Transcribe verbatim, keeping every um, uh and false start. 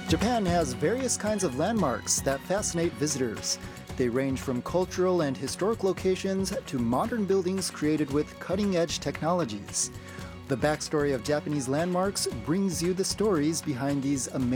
Japan has various kinds of landmarks that fascinate visitors. They range from cultural and historic locations to modern buildings created with cutting-edge technologies. The backstory of Japanese landmarks brings you the stories behind these amazing